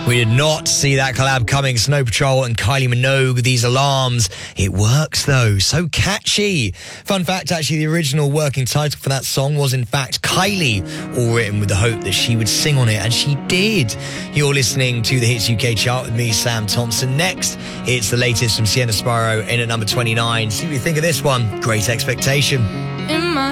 We did not see that collab coming. Snow Patrol and Kylie Minogue, These Alarms. It works though, so catchy. Fun fact, actually, the original working title for that song was in fact Kylie, all written with the hope that she would sing on it, and she did. You're listening to the Hits UK chart with me, Sam Thompson. Next, it's the latest from Sienna Sparrow in at number 29. See what you think of this one. Great Expectation.